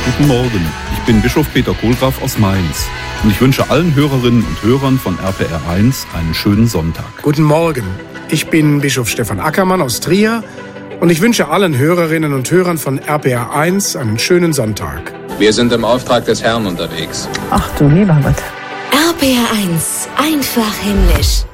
Guten Morgen, ich bin Bischof Peter Kohlgraf aus Mainz und ich wünsche allen Hörerinnen und Hörern von RPR1 einen schönen Sonntag. Guten Morgen, ich bin Bischof Stefan Ackermann aus Trier und ich wünsche allen Hörerinnen und Hörern von RPR1 einen schönen Sonntag. Wir sind im Auftrag des Herrn unterwegs. Ach du lieber Gott. RPR1, einfach himmlisch.